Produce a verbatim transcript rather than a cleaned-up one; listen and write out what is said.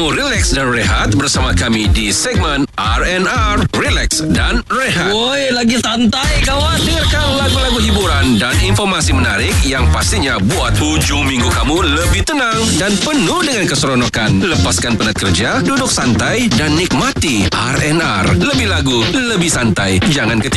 kamu relax dan rehat bersama kami di segmen R and R, Relax dan Rehat. Woi, lagi santai kawan. Dengarkan lagu-lagu hiburan dan informasi menarik yang pastinya buat hujung minggu kamu lebih tenang dan penuh dengan keseronokan. Lepaskan penat kerja, duduk santai dan nikmati R and R. Lebih lagu, lebih santai. Jangan ketinggalan